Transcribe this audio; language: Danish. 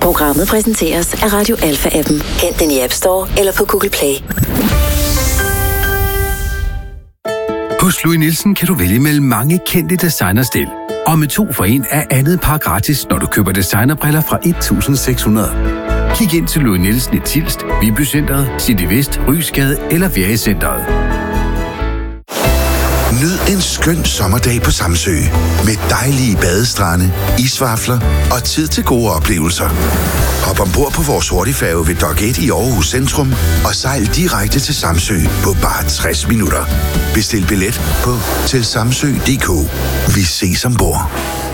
Programmet præsenteres af Radio Alpha-appen. Hent den i App Store eller på Google Play. Hos Louis Nielsen kan du vælge mellem mange kendte designerstil. Og med 2 for 1 er andet par gratis, når du køber designerbriller fra 1.600. Kig ind til Louis Nielsen i Tilst, Viby-centret, City Vest, Rysgade eller Vieri-centret. Nyd en skøn sommerdag på Samsø. Med dejlige badestrande, isvafler og tid til gode oplevelser. Hop ombord på vores hurtigfærge ved Dock 1 i Aarhus Centrum og sejl direkte til Samsø på bare 60 minutter. Bestil billet på tilsamsø.dk. Vi ses ombord.